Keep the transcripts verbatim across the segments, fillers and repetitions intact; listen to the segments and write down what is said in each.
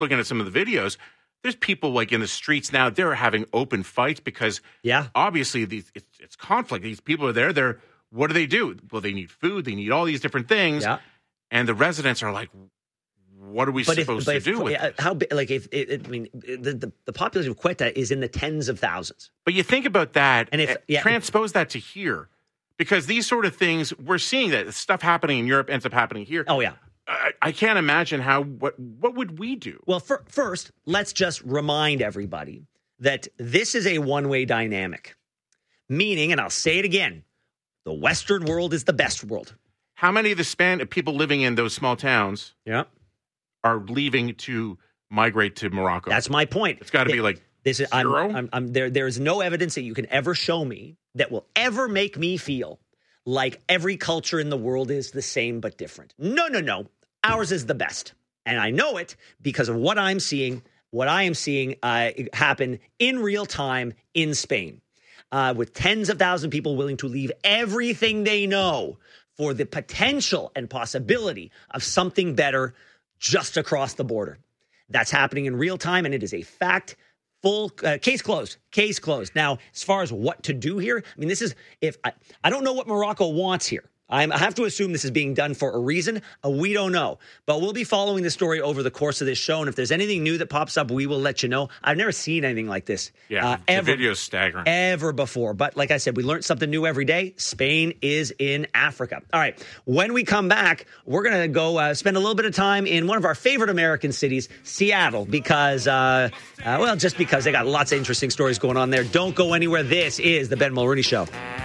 looking at some of the videos, there's people like in the streets now, they're having open fights because yeah. obviously these, it's, it's conflict. These people are there. They're, what do they do? Well, they need food. They need all these different things. Yeah. And the residents are like, what are we but supposed if, to if, do with uh, it? How big, like, if, it, I mean, the, the, the population of Quetta is in the tens of thousands. But you think about that and if, yeah, transpose that to here, because these sort of things, we're seeing that stuff happening in Europe ends up happening here. Oh, yeah. I, I can't imagine how, what, what would we do? Well, for, first, let's just remind everybody that this is a one-way dynamic, meaning, and I'll say it again, the Western world is the best world. How many of the span people living in those small towns yeah. are leaving to migrate to Morocco? That's my point. It's got to be like this is zero. I'm, I'm, I'm, there. There is no evidence that you can ever show me that will ever make me feel like every culture in the world is the same but different. No, no, no. Ours is the best, and I know it because of what I'm seeing. What I am seeing uh, happen in real time in Spain, uh, with tens of thousands of people willing to leave everything they know for the potential and possibility of something better just across the border. That's happening in real time, and it is a fact. Full uh, case closed. Case closed. Now, as far as what to do here, I mean, this is if I, I don't know what Morocco wants here. I'm, I have to assume this is being done for a reason. Uh, we don't know. But we'll be following the story over the course of this show. And if there's anything new that pops up, we will let you know. I've never seen anything like this. Yeah, uh, the ever, video's staggering. Ever before. But like I said, we learned something new every day. Spain is in Africa. All right. When we come back, we're going to go uh, spend a little bit of time in one of our favorite American cities, Seattle, because, uh, uh, well, just because they got lots of interesting stories going on there. Don't go anywhere. This is the Ben Mulroney Show.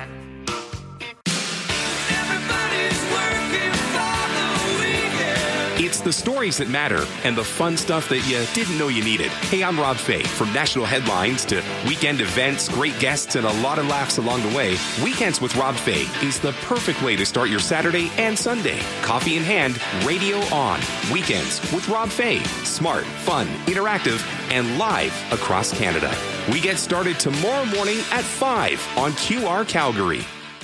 It's the stories that matter and the fun stuff that you didn't know you needed. Hey, I'm Rob Fay. From national headlines to weekend events, great guests, and a lot of laughs along the way, Weekends with Rob Fay is the perfect way to start your Saturday and Sunday. Coffee in hand, radio on. Weekends with Rob Fay. Smart, fun, interactive, and live across Canada. We get started tomorrow morning at five on Q R Calgary.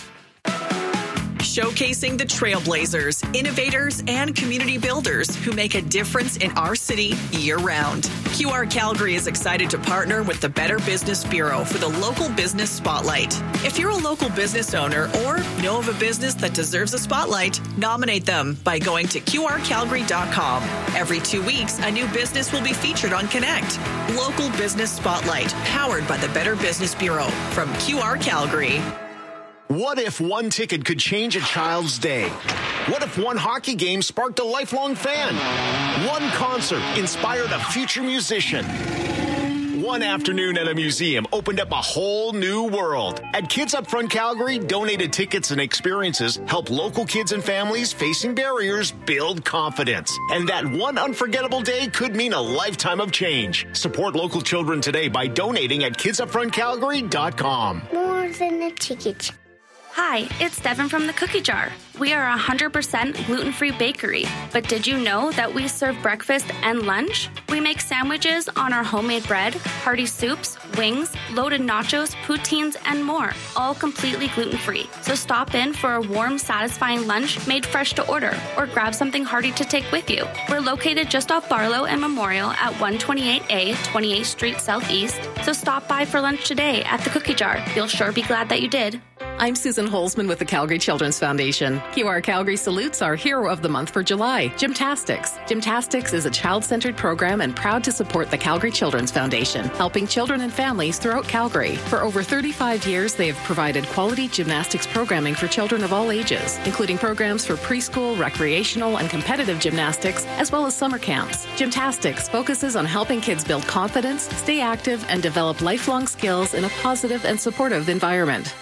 Showcasing the trailblazers, innovators, and community builders who make a difference in our city year-round. Q R Calgary is excited to partner with the Better Business Bureau for the Local Business Spotlight. If you're a local business owner or know of a business that deserves a spotlight, nominate them by going to Q R Calgary dot com. Every two weeks, a new business will be featured on Connect. Local Business Spotlight, powered by the Better Business Bureau from Q R Calgary. What if one ticket could change a child's day? What if one hockey game sparked a lifelong fan? One concert inspired a future musician? One afternoon at a museum opened up a whole new world. At Kids Up Front Calgary, donated tickets and experiences help local kids and families facing barriers build confidence. And that one unforgettable day could mean a lifetime of change. Support local children today by donating at Kids Up Front Calgary dot com. More than a ticket. Hi, it's Devin from the Cookie Jar. We are a one hundred percent gluten-free bakery, but did you know that we serve breakfast and lunch? We make sandwiches on our homemade bread, hearty soups, wings, loaded nachos, poutines, and more, all completely gluten-free. So stop in for a warm, satisfying lunch made fresh to order, or grab something hearty to take with you. We're located just off Barlow and Memorial at one twenty-eight A, twenty-eighth Street Southeast, so stop by for lunch today at the Cookie Jar. You'll sure be glad that you did. I'm Susan Holzman with the Calgary Children's Foundation. Q R Calgary salutes our hero of the month for July, Gymtastics. Gymtastics is a child-centered program and proud to support the Calgary Children's Foundation, helping children and families throughout Calgary. For over thirty-five years, they have provided quality gymnastics programming for children of all ages, including programs for preschool, recreational, and competitive gymnastics, as well as summer camps. Gymtastics focuses on helping kids build confidence, stay active, and develop lifelong skills in a positive and supportive environment.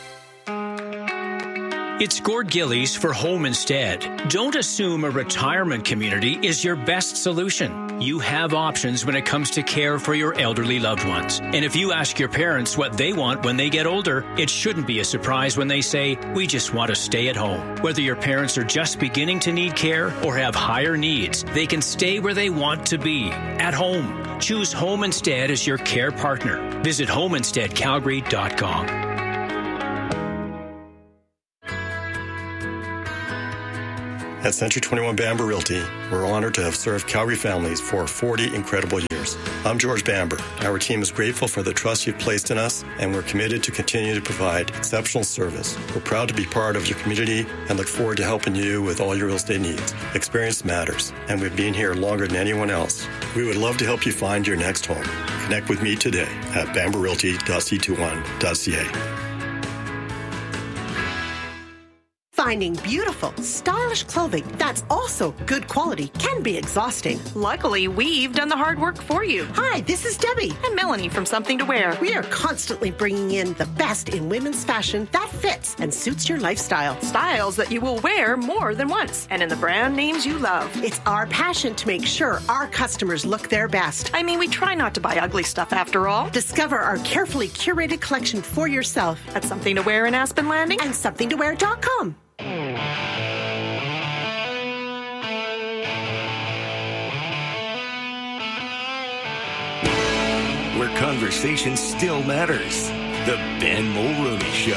It's Gord Gillies for Home Instead. Don't assume a retirement community is your best solution. You have options when it comes to care for your elderly loved ones. And if you ask your parents what they want when they get older, it shouldn't be a surprise when they say, we just want to stay at home. Whether your parents are just beginning to need care or have higher needs, they can stay where they want to be, at home. Choose Home Instead as your care partner. Visit home instead calgary dot com. At Century twenty-one Bamber Realty, we're honored to have served Calgary families for forty incredible years. I'm George Bamber. Our team is grateful for the trust you've placed in us, and we're committed to continue to provide exceptional service. We're proud to be part of your community and look forward to helping you with all your real estate needs. Experience matters, and we've been here longer than anyone else. We would love to help you find your next home. Connect with me today at bamber realty dot c twenty-one dot c a. Finding beautiful, stylish clothing that's also good quality can be exhausting. Luckily, we've done the hard work for you. Hi, this is Debbie. And Melanie from Something to Wear. We are constantly bringing in the best in women's fashion that fits and suits your lifestyle. Styles that you will wear more than once, and in the brand names you love. It's our passion to make sure our customers look their best. I mean, we try not to buy ugly stuff after all. Discover our carefully curated collection for yourself at Something to Wear in Aspen Landing and something to wear dot com. Where conversation still matters. The Ben Mulrooney Show.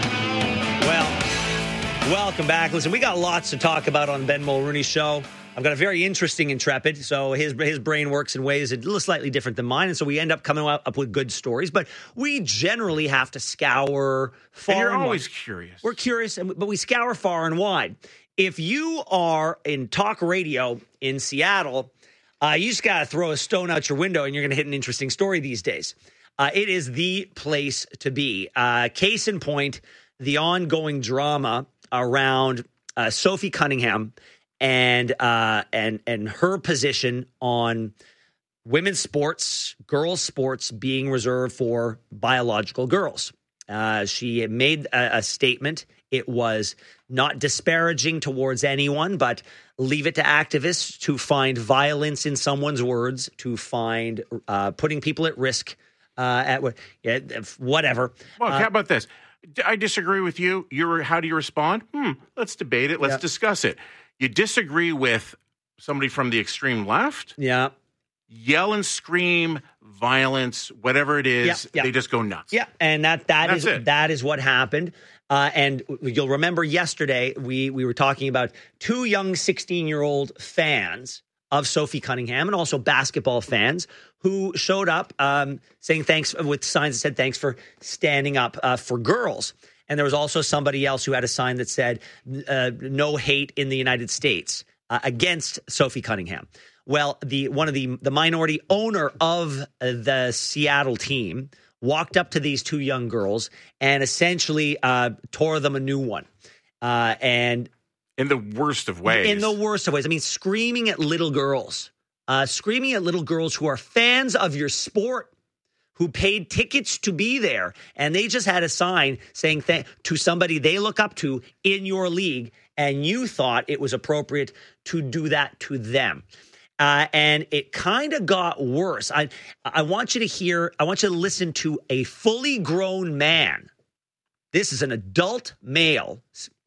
Well, welcome back. Listen, we got lots to talk about on Ben Mulrooney Show. I've got a very interesting intrepid, so his his brain works in ways a little slightly different than mine, and so we end up coming up with good stories. But we generally have to scour far and you're and always wide. curious. We're curious, but we scour far and wide. If you are in talk radio in Seattle, uh, you just got to throw a stone out your window, and you're going to hit an interesting story these days. Uh, it is the place to be. Uh, case in point, the ongoing drama around uh, Sophie Cunningham and uh, and and her position on women's sports, girls' sports being reserved for biological girls. Uh, she made a, a statement. It was not disparaging towards anyone, but leave it to activists to find violence in someone's words, to find uh, putting people at risk uh, at yeah, whatever. Well, uh, how about this? I disagree with you. You're, how do you respond? Hmm, let's debate it. Let's yeah. discuss it. You disagree with somebody from the extreme left? Yeah. Yell and scream, violence, whatever it is, yeah, yeah. they just go nuts. Yeah, and that that That's is it. that is what happened. Uh, and you'll remember yesterday we we were talking about two young sixteen-year-old fans of Sophie Cunningham and also basketball fans who showed up um, saying thanks with signs that said thanks for standing up uh, for girls. And there was also somebody else who had a sign that said uh, no hate in the United States uh, against Sophie Cunningham. Well, the one of the the minority owner of the Seattle team walked up to these two young girls and essentially uh, tore them a new one. Uh, and in the worst of ways. In the worst of ways. I mean, screaming at little girls, uh, screaming at little girls who are fans of your sport, who paid tickets to be there. And they just had a sign saying th- to somebody they look up to in your league. And you thought it was appropriate to do that to them. Uh, and it kind of got worse. I I want you to hear, I want you to listen to a fully grown man. This is an adult male.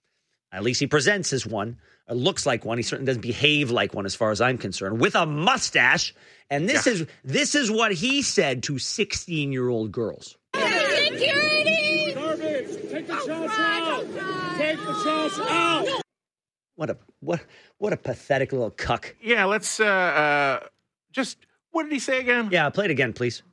At least he presents as one. It looks like one. He certainly doesn't behave like one as far as I'm concerned. With a mustache. And this yeah. is this is what he said to sixteen-year-old girls. Security! Garbage! Take the shots out! Take the shots out! What a what what a pathetic little cuck. Yeah, let's uh, uh, just, what did he say again? Yeah, play it again, please.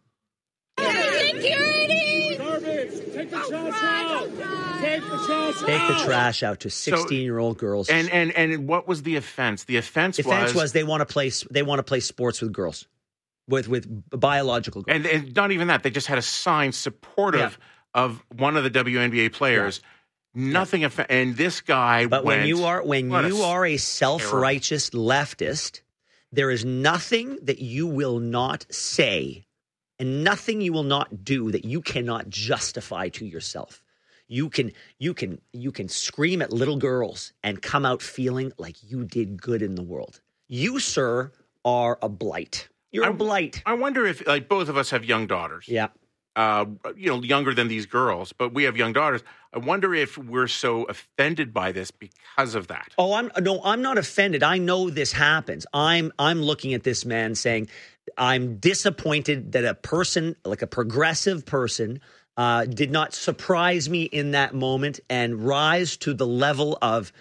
Security! Garbage! Take the shots out! Take the shots Take out! the trash out to sixteen-year-old girls. And and and what was the offense? The offense, the offense was, was they want to play they want to play sports with girls, with with biological girls. And, and not even that. They just had a sign supportive yeah. of one of the W N B A players. Yeah. Nothing, yeah. and this guy. But went, when you are when you a are a self-righteous terror. leftist, there is nothing that you will not say, and nothing you will not do that you cannot justify to yourself. You can you can you can scream at little girls and come out feeling like you did good in the world. You, sir, are a blight. You're I, a blight. I wonder if, like, both of us have young daughters. Yeah. Uh, you know, younger than these girls, but we have young daughters. I wonder if we're so offended by this because of that. Oh, I'm no, I'm not offended. I know this happens. I'm I'm looking at this man saying, I'm disappointed that a person, like a progressive person, uh, did not surprise me in that moment and rise to the level of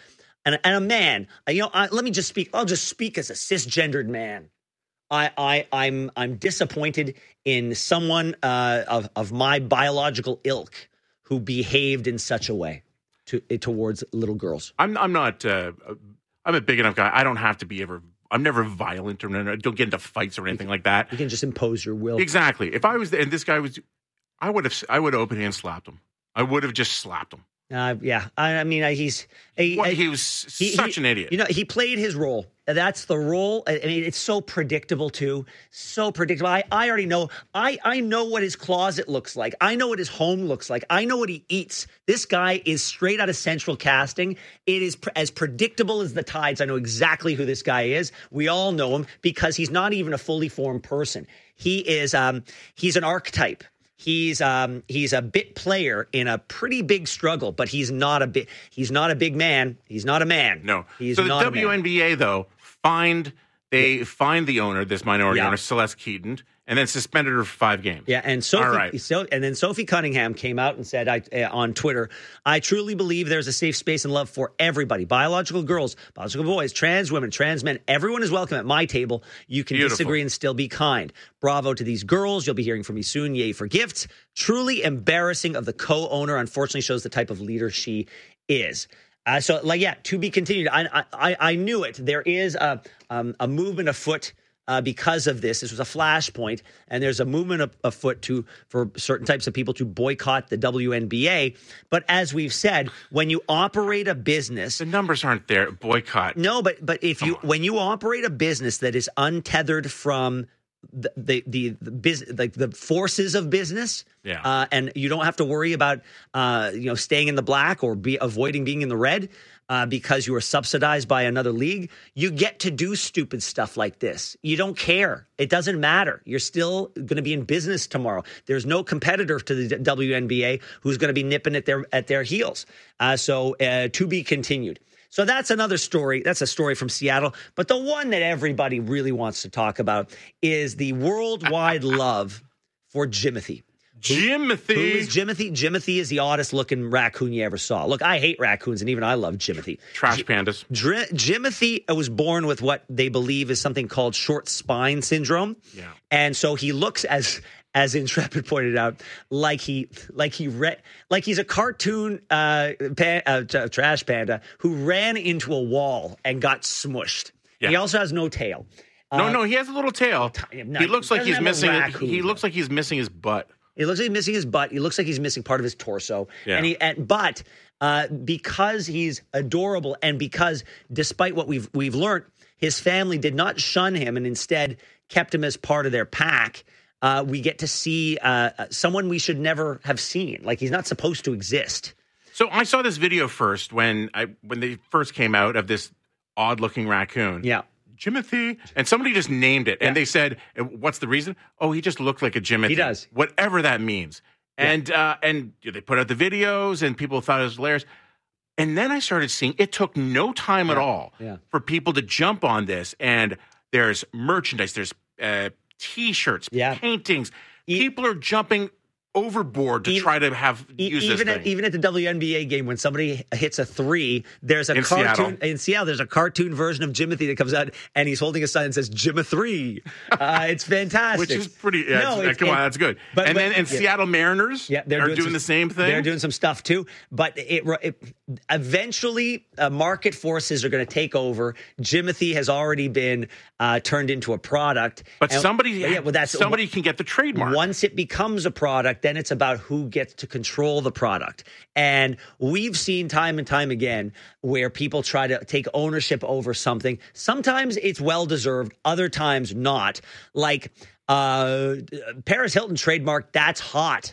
and, and a man, you know, I, let me just speak. I'll just speak as a cisgendered man. I, I, I'm, I'm disappointed in someone uh, of, of my biological ilk who behaved in such a way to towards little girls. I'm, I'm not. Uh, I'm a big enough guy. I don't have to be ever. I'm never violent or don't get into fights or anything like that. You can just impose your will. Exactly. If I was, and this guy was, I would have, I would have open hand slapped him. I would have just slapped him. Uh, yeah, I, I mean, uh, he's he, well, uh, he was he, such he, an idiot. You know, he played his role. That's the role. I mean, it's so predictable too. So predictable. I, I already know. I, I know what his closet looks like. I know what his home looks like. I know what he eats. This guy is straight out of Central Casting. It is pr- as predictable as the tides. I know exactly who this guy is. We all know him because he's not even a fully formed person. He is. Um, he's an archetype. He's um he's a bit player in a pretty big struggle, but he's not a big he's not a big man. He's not a man. No. He's so the not W N B A though fined they yeah. fined the owner, this minority yeah. owner, Celeste Keaton, and then suspended her for five games. Yeah, and Sophie, All right. so, and then Sophie Cunningham came out and said I, uh, on Twitter, I truly believe there's a safe space and love for everybody. Biological girls, biological boys, trans women, trans men. Everyone is welcome at my table. You can Beautiful. disagree and still be kind. Bravo to these girls. You'll be hearing from me soon. Yay for gifts. Truly embarrassing of the co-owner. Unfortunately shows the type of leader she is. Uh, so, like, yeah, to be continued. I, I, I knew it. There is a, um, a movement afoot uh, because of this. This was a flashpoint, and there's a movement afoot to for certain types of people to boycott the W N B A. But as we've said, when you operate a business, the numbers aren't there. Boycott. No, but but if Come you on. when you operate a business that is untethered from the the the, the business, like the forces of business, yeah, uh, and you don't have to worry about uh, you know staying in the black or be avoiding being in the red uh, because you are subsidized by another league. You get to do stupid stuff like this. You don't care. It doesn't matter. You're still going to be in business tomorrow. There's no competitor to the W N B A who's going to be nipping at their at their heels. Uh, so uh, to be continued. So that's another story. That's a story from Seattle. But the one that everybody really wants to talk about is the worldwide love for Jimothy. Jimothy. Who is Jimothy? Jimothy is the oddest looking raccoon you ever saw. Look, I hate raccoons, and even I love Jimothy. Trash pandas. J- Jimothy was born with what they believe is something called short spine syndrome. Yeah. And so he looks as... As Intrepid pointed out, like he, like he, re- like he's a cartoon uh, pan- uh, t- trash panda who ran into a wall and got smushed. Yeah. He also has no tail. No, uh, no, he has a little tail. No, he looks he like he's missing. raccoon, he looks like he's missing his butt. He looks like he's missing his butt. He looks like he's missing part of his torso. Yeah. And he, and, but uh, because he's adorable, and because despite what we've we've learned, his family did not shun him and instead kept him as part of their pack. Uh, we get to see uh, someone we should never have seen. Like, he's not supposed to exist. So I saw this video first when I when they first came out of this odd-looking raccoon. Yeah. Jimothy. And somebody just named it. Yeah. And they said, what's the reason? Oh, he just looked like a Jimothy. He does. Whatever that means. Yeah. And uh, and they put out the videos, and people thought it was hilarious. And then I started seeing, it took no time yeah. at all yeah. for people to jump on this. And there's merchandise, there's uh, T-shirts, yeah. paintings. E- People are jumping overboard to e- try to have e- use even this at, thing. even at the W N B A game, when somebody hits a three, there's a in cartoon Seattle. in Seattle. There's a cartoon version of Jimothy that comes out, and he's holding a sign that says "Jimma three." Uh, it's fantastic. Which is pretty. Yeah, no, it's, come it, on, that's good. But, and but, then and yeah. Seattle Mariners, yeah, they're are doing, doing some, the same thing. They're doing some stuff too. But it, it eventually, uh, market forces are going to take over. Jimothy has already been uh, turned into a product. But and, somebody, but yeah, well, that's somebody can get the trademark. Once it becomes a product, then it's about who gets to control the product. And we've seen time and time again where people try to take ownership over something. Sometimes it's well-deserved, other times not. Like uh, Paris Hilton trademarked "That's Hot"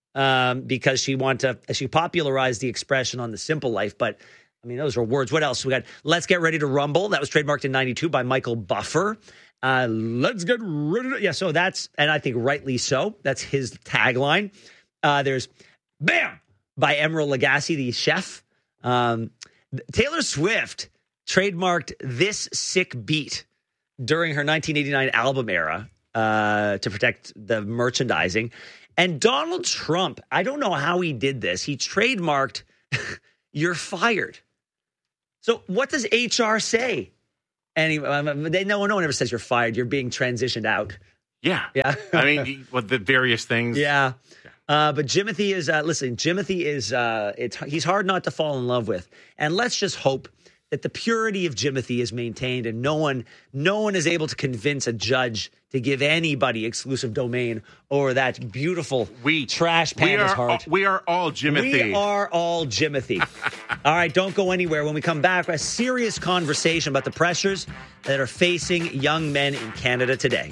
um, because she wanted to, she popularized the expression on The Simple Life. But, I mean, those are words. What else? We got "Let's Get Ready to Rumble." That was trademarked in ninety-two by Michael Buffer. Uh, let's get rid of it. Yeah, so that's, and I think rightly so. That's his tagline. Uh, there's "Bam" by Emeril Lagasse, the chef. Um, Taylor Swift trademarked "This Sick Beat" during her nineteen eighty-nine album era uh, to protect the merchandising. And Donald Trump, I don't know how he did this. He trademarked "You're fired." So what does H R say? Anyway, um, they, no, no one ever says you're fired. You're being transitioned out. Yeah. Yeah. I mean, what the various things. Yeah. Uh, but Jimothy is, uh, listen, Jimothy is, uh, it's, he's hard not to fall in love with. And let's just hope that the purity of Jimothy is maintained and no one, no one is able to convince a judge to give anybody exclusive domain over that beautiful we, trash panda's we are, heart. We are all Jimothy. We are all Jimothy. All right, don't go anywhere. When we come back, a serious conversation about the pressures that are facing young men in Canada today.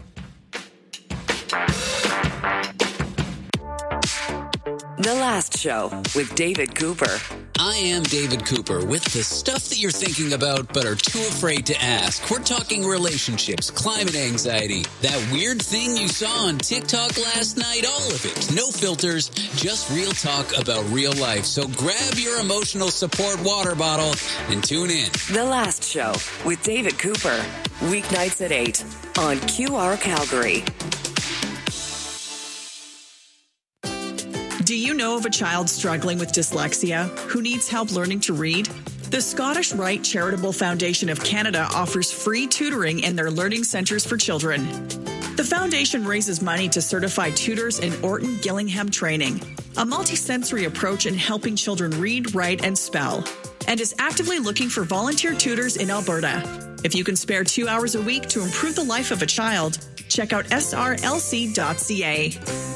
The Last Show with David Cooper. I am David Cooper with the stuff that you're thinking about but are too afraid to ask. We're talking relationships, climate anxiety, that weird thing you saw on TikTok last night, all of it. No filters, just real talk about real life. So grab your emotional support water bottle and tune in. The Last Show with David Cooper. Weeknights at eight on Q R Calgary. Do you know of a child struggling with dyslexia who needs help learning to read? The Scottish Rite Charitable Foundation of Canada offers free tutoring in their learning centres for children. The foundation raises money to certify tutors in Orton Gillingham training, a multisensory approach in helping children read, write, and spell, and is actively looking for volunteer tutors in Alberta. If you can spare two hours a week to improve the life of a child, check out S R L C dot C A.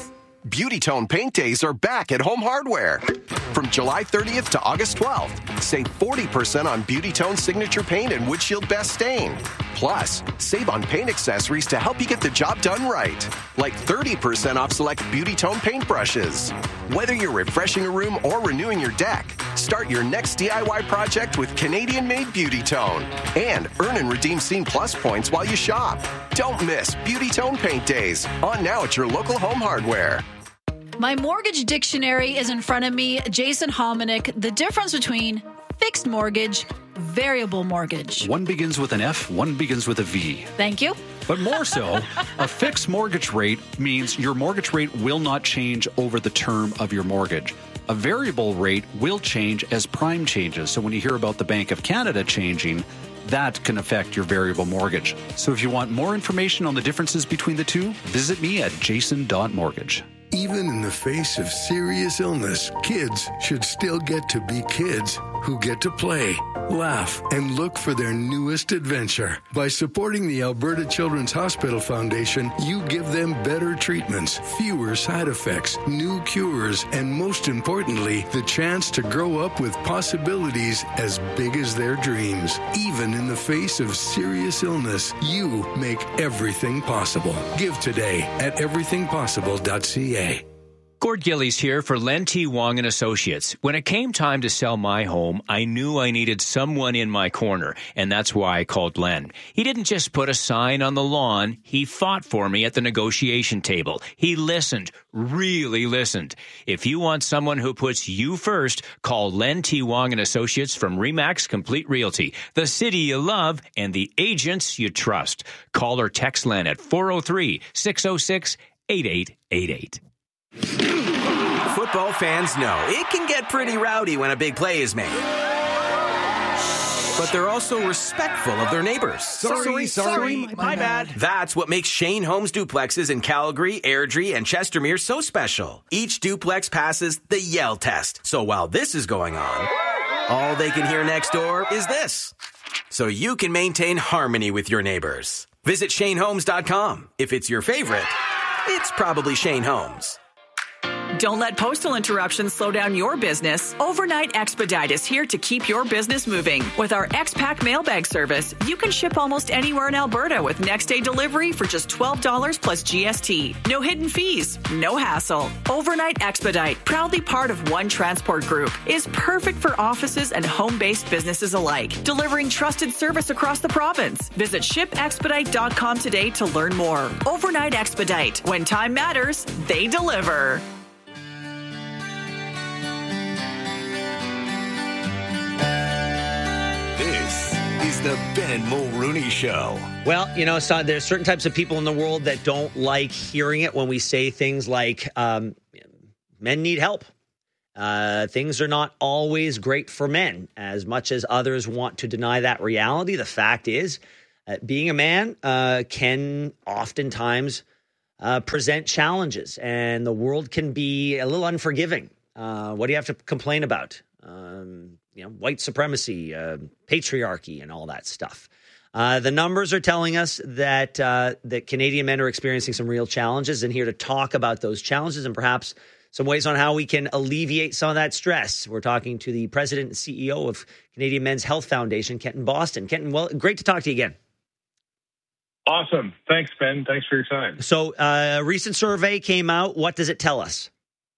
Beauty Tone Paint Days are back at Home Hardware. From July thirtieth to August twelfth, save forty percent on Beauty Tone Signature Paint and Windshield Best Stain. Plus, save on paint accessories to help you get the job done right, like thirty percent off select Beauty Tone paintbrushes. Whether you're refreshing a room or renewing your deck, start your next D I Y project with Canadian-made Beauty Tone. And earn and redeem Scene Plus points while you shop. Don't miss Beauty Tone Paint Days, on now at your local Home Hardware. My mortgage dictionary is in front of me. Jason Hominick, the difference between fixed mortgage, variable mortgage. One begins with an F, one begins with a V. Thank you. But more so, a fixed mortgage rate means your mortgage rate will not change over the term of your mortgage. A variable rate will change as prime changes. So when you hear about the Bank of Canada changing, that can affect your variable mortgage. So if you want more information on the differences between the two, visit me at jason dot mortgage. Even in the face of serious illness, kids should still get to be kids who get to play, laugh, and look for their newest adventure. By supporting the Alberta Children's Hospital Foundation, you give them better treatments, fewer side effects, new cures, and most importantly, the chance to grow up with possibilities as big as their dreams. Even in the face of serious illness, you make everything possible. Give today at everything possible dot c a. Gord Gillies here for Len T. Wong and Associates. When it came time to sell my home, I knew I needed someone in my corner, and that's why I called Len. He didn't just put a sign on the lawn. He fought for me at the negotiation table. He listened, really listened. If you want someone who puts you first, call Len T. Wong and Associates from Remax Complete Realty, the city you love and the agents you trust. Call or text Len at four oh three, six oh six, eight eight eight eight. Football fans know it can get pretty rowdy when a big play is made. But they're also respectful of their neighbors. Sorry, sorry, sorry my, my bad. bad. That's what makes Shane Homes duplexes in Calgary, Airdrie, and Chestermere so special. Each duplex passes the Yell test. So while this is going on, all they can hear next door is this. So you can maintain harmony with your neighbors. Visit Shane Homes dot com. If it's your favorite, it's probably Shane Homes. Don't let postal interruptions slow down your business. Overnight Expedite is here to keep your business moving. With our X-Pack mailbag service, you can ship almost anywhere in Alberta with next-day delivery for just twelve dollars plus G S T. No hidden fees, no hassle. Overnight Expedite, proudly part of One Transport Group, is perfect for offices and home-based businesses alike, delivering trusted service across the province. Visit ship expedite dot com today to learn more. Overnight Expedite. When time matters, they deliver. This is the Ben Mulrooney Show. Well, you know, so there's certain types of people in the world that don't like hearing it when we say things like um, men need help. Uh, things are not always great for men. As much as others want to deny that reality, the fact is uh, being a man uh, can oftentimes uh, present challenges, and the world can be a little unforgiving. Uh, what do you have to complain about? Um, you know, white supremacy, uh, patriarchy, and all that stuff. Uh, the numbers are telling us that uh, that Canadian men are experiencing some real challenges, and here to talk about those challenges and perhaps some ways on how we can alleviate some of that stress. We're talking to the president and C E O of Canadian Men's Health Foundation, Kenton Boston. Kenton, well, great to talk to you again. Awesome. Thanks, Ben. Thanks for your time. So uh, a recent survey came out. What does it tell us?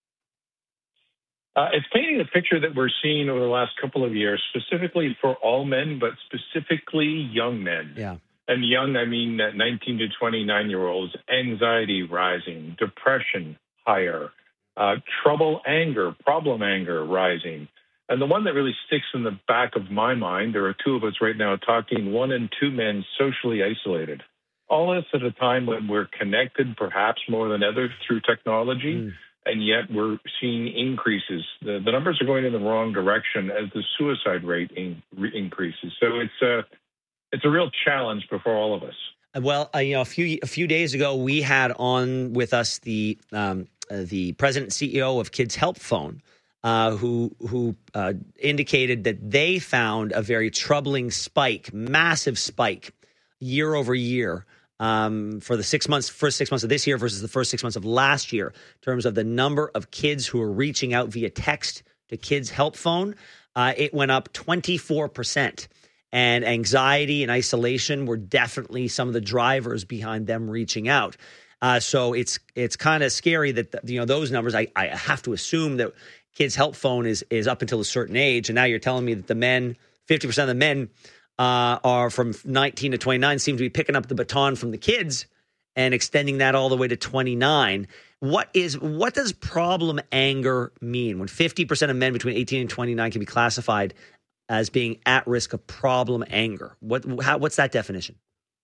Uh, it's painting a picture that we're seeing over the last couple of years, specifically for all men, but specifically young men. Yeah. And young, I mean uh, nineteen to twenty-nine-year-olds, anxiety rising, depression higher, uh, trouble anger, problem anger rising. And the one that really sticks in the back of my mind, there are two of us right now talking, one in two men socially isolated. All this at a time when we're connected, perhaps more than ever, through technology. Mm. And yet we're seeing increases. The, the numbers are going in the wrong direction as the suicide rate in, re, increases. So it's a, it's a real challenge for all of us. Well, uh, you know, a few a few days ago, we had on with us the um, uh, the president and C E O of Kids Help Phone, uh, who who uh, indicated that they found a very troubling spike, massive spike, year over year. Um, for the six months, first six months of this year versus the first six months of last year, in terms of the number of kids who are reaching out via text to Kids Help Phone, uh, it went up twenty-four percent. And anxiety and isolation were definitely some of the drivers behind them reaching out. Uh, so it's it's kind of scary that, you know, those numbers, I, I have to assume that Kids Help Phone is is up until a certain age. And now you're telling me that the men, fifty percent of the men, Uh, are from nineteen to twenty-nine, seem to be picking up the baton from the kids and extending that all the way to twenty-nine. What is what does problem anger mean when fifty percent of men between eighteen and twenty-nine can be classified as being at risk of problem anger? What how, what's that definition?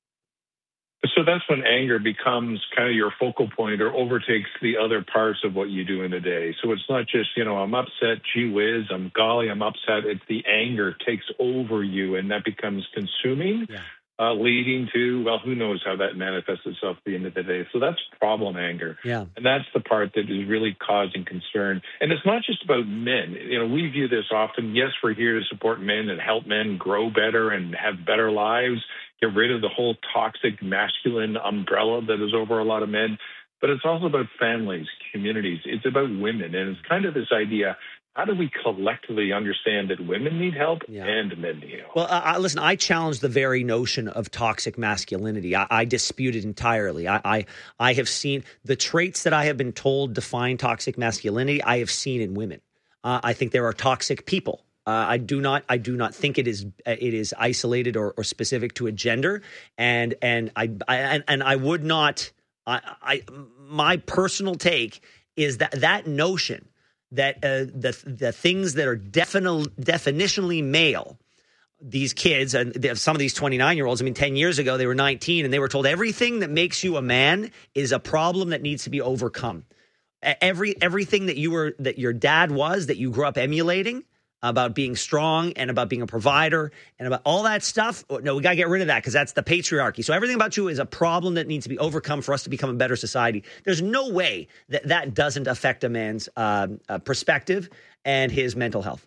So that's when anger becomes kind of your focal point or overtakes the other parts of what you do in the day. So it's not just, you know, I'm upset, gee whiz, I'm golly, I'm upset. It's the anger takes over you, and that becomes consuming, yeah. uh, leading to, well, who knows how that manifests itself at the end of the day. So that's problem anger. Yeah. And that's the part that is really causing concern. And it's not just about men. You know, we view this often. Yes, we're here to support men and help men grow better and have better lives. Get rid of the whole toxic masculine umbrella that is over a lot of men. But it's also about families, communities. It's about women. And it's kind of this idea, how do we collectively understand that women need help yeah. and men need help? Well, uh, listen, I challenge the very notion of toxic masculinity. I, I dispute it entirely. I, I, I have seen the traits that I have been told define toxic masculinity, I have seen in women. Uh, I think there are toxic people. Uh, I do not. I do not think it is. It is isolated or, or specific to a gender, and and I, I and, and I would not. I, I my personal take is that that notion that uh, the the things that are definitely definitionally male, these kids and some of these twenty-nine year olds. I mean, ten years ago they were nineteen, and they were told everything that makes you a man is a problem that needs to be overcome. Every everything that you were that your dad was that you grew up emulating. About being strong and about being a provider and about all that stuff. No, we got to get rid of that because that's the patriarchy. So everything about you is a problem that needs to be overcome for us to become a better society. There's no way that that doesn't affect a man's uh, uh, perspective and his mental health.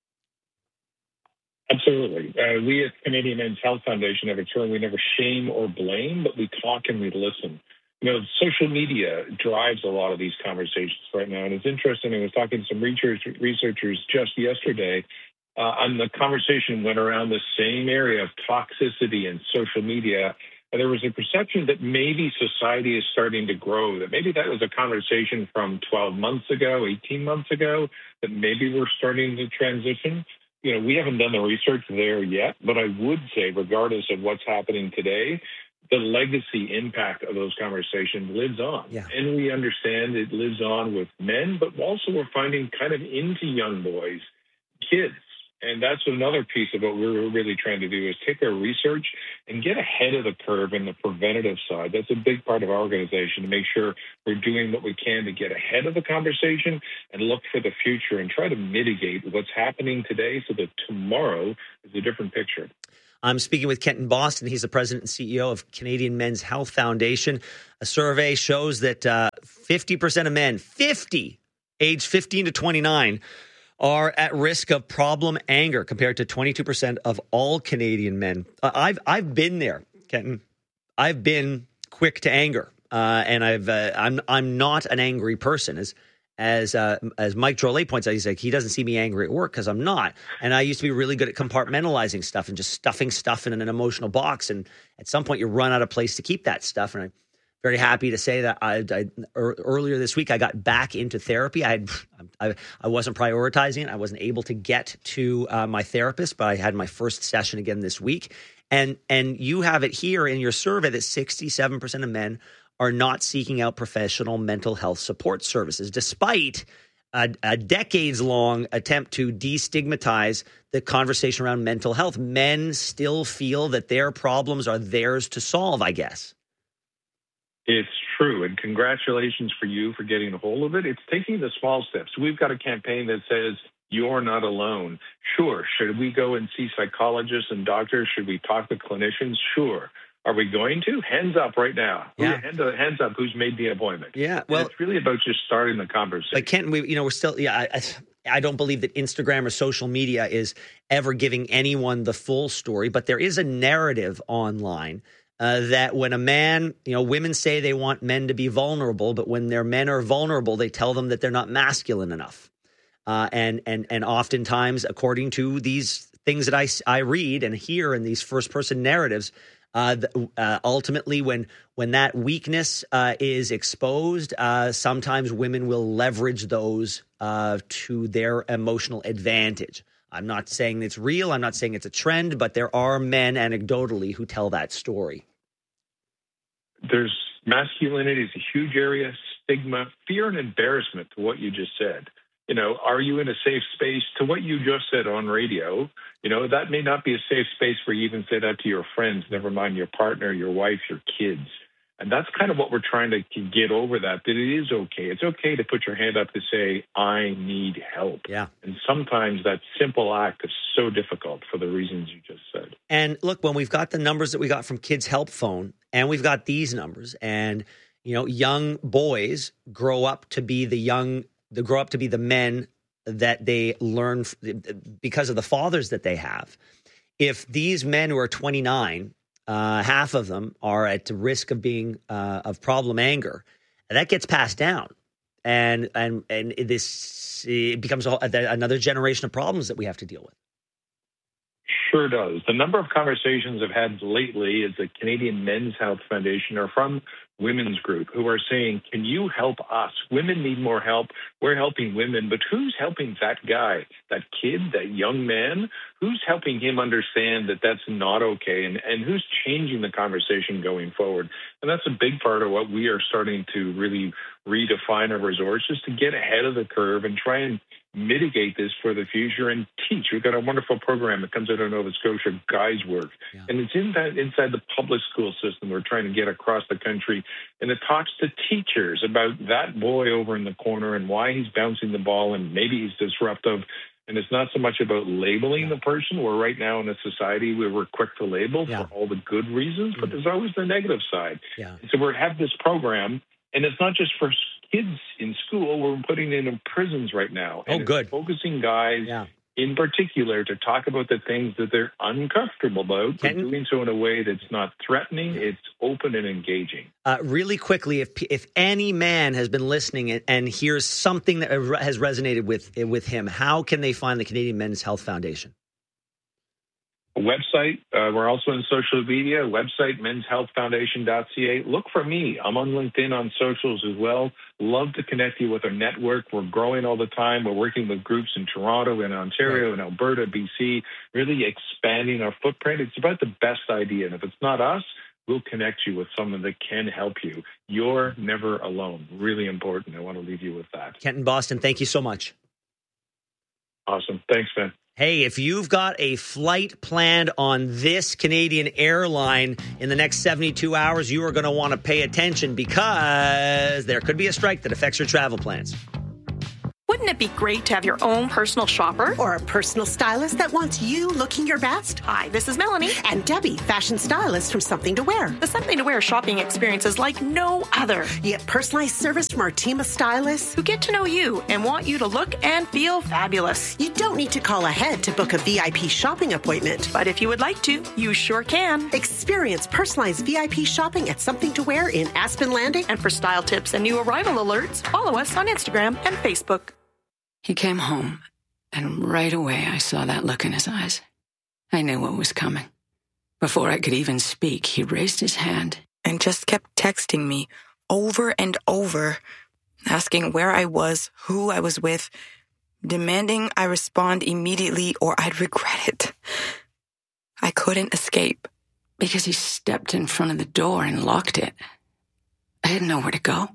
Absolutely. Uh, we at Canadian Men's Health Foundation have a term, we never shame or blame, but we talk and we listen. You know, social media drives a lot of these conversations right now. And it's interesting. I was talking to some research, researchers just yesterday, uh, and the conversation went around the same area of toxicity and social media. And there was a perception that maybe society is starting to grow, that maybe that was a conversation from twelve months ago, eighteen months ago, that maybe we're starting to transition. You know, we haven't done the research there yet, but I would say, regardless of what's happening today, the legacy impact of those conversations lives on. Yeah. And we understand it lives on with men, but also we're finding kind of into young boys, kids. And that's another piece of what we're really trying to do is take our research and get ahead of the curve in the preventative side. That's a big part of our organization to make sure we're doing what we can to get ahead of the conversation and look for the future and try to mitigate what's happening today so that tomorrow is a different picture. I'm speaking with Kenton Boston. He's the president and C E O of Canadian Men's Health Foundation. A survey shows that uh, fifty percent of men, fifty, age fifteen to twenty-nine, are at risk of problem anger compared to twenty-two percent of all Canadian men. Uh, I've I've been there, Kenton. I've been quick to anger, uh, and I've uh, I'm I'm not an angry person. As as uh, as Mike Drolet points out, he's like he doesn't see me angry at work because I'm not. And I used to be really good at compartmentalizing stuff and just stuffing stuff in an emotional box. And at some point, you run out of place to keep that stuff. And I'm very happy to say that I, I earlier this week I got back into therapy. I had, I, I wasn't prioritizing it. I wasn't able to get to uh, my therapist, but I had my first session again this week. And and you have it here in your survey that sixty-seven percent of men are not seeking out professional mental health support services, despite a, a decades-long attempt to destigmatize the conversation around mental health. Men still feel that their problems are theirs to solve, I guess. It's true, and congratulations for you for getting a hold of it. It's taking the small steps. We've got a campaign that says, you're not alone. Sure, should we go and see psychologists and doctors? Should we talk to clinicians? Sure. Are we going to? Hands up right now. Yeah. Hands up, hands up who's made the appointment. Yeah, well, and it's really about just starting the conversation. But Kenton, we, you know, we're still, yeah, I, I don't believe that Instagram or social media is ever giving anyone the full story, but there is a narrative online Uh, that when a man, you know, women say they want men to be vulnerable, but when their men are vulnerable, they tell them that they're not masculine enough. Uh, and and and oftentimes, according to these things that I, I read and hear in these first person narratives, uh, the, uh, ultimately, when when that weakness uh, is exposed, uh, sometimes women will leverage those uh, to their emotional advantage. I'm not saying it's real. I'm not saying it's a trend, but there are men anecdotally who tell that story. There's masculinity is a huge area, stigma, fear, and embarrassment to what you just said. You know, are you in a safe space? To what you just said on radio, you know, that may not be a safe space where you even say that to your friends, never mind your partner, your wife, your kids. And that's kind of what we're trying to get over, that, that it is okay. It's okay to put your hand up to say, I need help. Yeah. And sometimes that simple act is so difficult for the reasons you just said. And look, when we've got the numbers that we got from Kids Help Phone, and we've got these numbers, and, you know, young boys grow up to be the young, they grow up to be the men that they learn because of the fathers that they have. If these men who are twenty-nine, Uh, half of them are at risk of being uh, of problem anger, and that gets passed down, and and and this it becomes a, another generation of problems that we have to deal with. Sure does. The number of conversations I've had lately is the Canadian Men's Health Foundation are from women's group who are saying, can you help us? Women need more help. We're helping women, but who's helping that guy, that kid, that young man? Who's helping him understand that that's not okay? And, and who's changing the conversation going forward? And that's a big part of what we are starting to really redefine our resources to get ahead of the curve and try and mitigate this for the future and teach. We've got a wonderful program that comes out of Nova Scotia, Guys Work, yeah. and it's in that inside the public school system we're trying to get across the country, and it talks to teachers about that boy over in the corner and why he's bouncing the ball and maybe he's disruptive. And it's not so much about labeling yeah. the person. We're right now in a society where we're quick to label yeah. for all the good reasons, but mm-hmm. there's always the negative side. Yeah. And so we have this program, and it's not just for kids in school. We're putting it in prisons right now. Oh, and good. Focusing guys yeah. in particular to talk about the things that they're uncomfortable about, but doing so in a way that's not threatening. Yeah. It's open and engaging. Uh, really quickly, if if any man has been listening and, and hears something that has resonated with with him, how can they find the Canadian Men's Health Foundation? A website. Uh, we're also in social media. Website, mens health foundation dot c a. Look for me. I'm on LinkedIn, on socials as well. Love to connect you with our network. We're growing all the time. We're working with groups in Toronto, in Ontario, in Alberta, B C, really expanding our footprint. It's about the best idea. And if it's not us, we'll connect you with someone that can help you. You're never alone. Really important. I want to leave you with that. Kenton Boston, thank you so much. Awesome. Thanks, man. Hey, if you've got a flight planned on this Canadian airline in the next seventy-two hours, you are going to want to pay attention because there could be a strike that affects your travel plans. Wouldn't it be great to have your own personal shopper? Or a personal stylist that wants you looking your best? Hi, this is Melanie. And Debbie, fashion stylist from Something to Wear. The Something to Wear shopping experience is like no other. You get personalized service from our team of stylists who get to know you and want you to look and feel fabulous. You don't need to call ahead to book a V I P shopping appointment. But if you would like to, you sure can. Experience personalized V I P shopping at Something to Wear in Aspen Landing. And for style tips and new arrival alerts, follow us on Instagram and Facebook. He came home, and right away I saw that look in his eyes. I knew what was coming. Before I could even speak, he raised his hand and just kept texting me over and over, asking where I was, who I was with, demanding I respond immediately or I'd regret it. I couldn't escape. Because he stepped in front of the door and locked it. I didn't know where to go.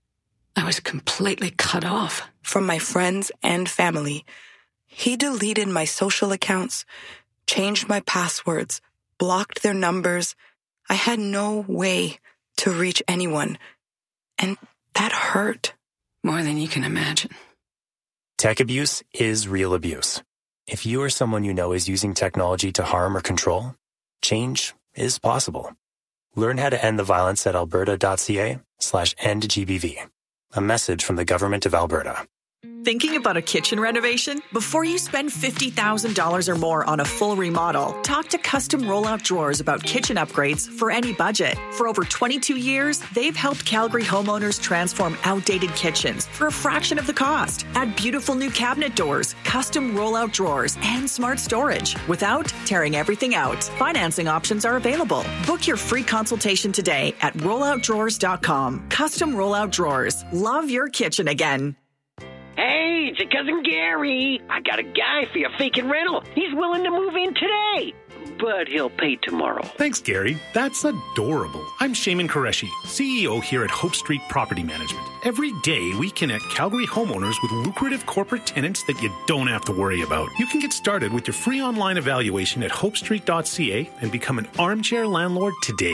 I was completely cut off. From my friends and family. He deleted my social accounts, changed my passwords, blocked their numbers. I had no way to reach anyone. And that hurt. More than you can imagine. Tech abuse is real abuse. If you or someone you know is using technology to harm or control, change is possible. Learn how to end the violence at alberta.ca slash end GBV. A message from the Government of Alberta. Thinking about a kitchen renovation? Before you spend fifty thousand dollars or more on a full remodel, talk to Custom Rollout Drawers about kitchen upgrades for any budget. For over twenty-two years, they've helped Calgary homeowners transform outdated kitchens for a fraction of the cost. Add beautiful new cabinet doors, custom rollout drawers, and smart storage without tearing everything out. Financing options are available. Book your free consultation today at rollout drawers dot com. Custom Rollout Drawers. Love your kitchen again. Hey, it's your cousin Gary. I got a guy for your vacant rental. He's willing to move in today, but he'll pay tomorrow. Thanks, Gary. That's adorable. I'm Shaman Qureshi, C E O here at Hope Street Property Management. Every day, we connect Calgary homeowners with lucrative corporate tenants that you don't have to worry about. You can get started with your free online evaluation at hope street dot c a and become an armchair landlord today.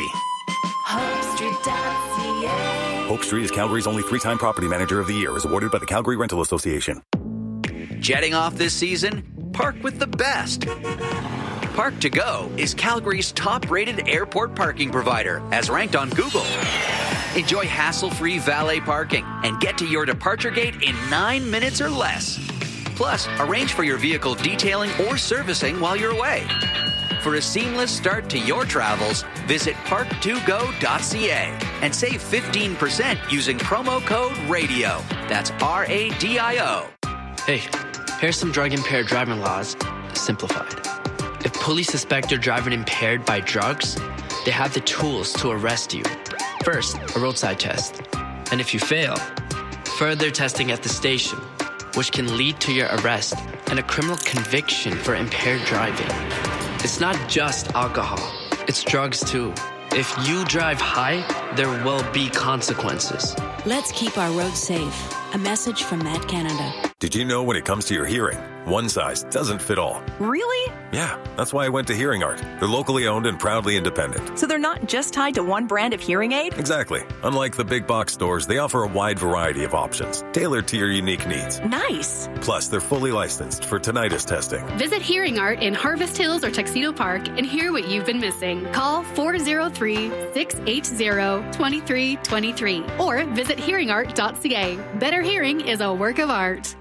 hope street dot c a Hope Street is Calgary's only three-time Property Manager of the Year, as awarded by the Calgary Rental Association. Jetting off this season? Park with the best. Park to Go is Calgary's top-rated airport parking provider, as ranked on Google. Enjoy hassle-free valet parking and get to your departure gate in nine minutes or less. Plus, arrange for your vehicle detailing or servicing while you're away. For a seamless start to your travels, visit park to go dot c a and save fifteen percent using promo code RADIO. That's R A D I O. Hey, here's some drug-impaired driving laws, simplified. If police suspect you're driving impaired by drugs, they have the tools to arrest you. First, a roadside test. And if you fail, further testing at the station, which can lead to your arrest and a criminal conviction for impaired driving. It's not just alcohol, it's drugs too. If you drive high, there will be consequences. Let's keep our roads safe. A message from Mad Canada. Did you know when it comes to your hearing, one size doesn't fit all? Really? Yeah, that's why I went to Hearing Art. They're locally owned and proudly independent. So they're not just tied to one brand of hearing aid? Exactly. Unlike the big box stores, they offer a wide variety of options, tailored to your unique needs. Nice. Plus, they're fully licensed for tinnitus testing. Visit Hearing Art in Harvest Hills or Tuxedo Park and hear what you've been missing. Call four oh three, six eight zero, two three two three or visit hearing art dot c a. Better hearing is a work of art.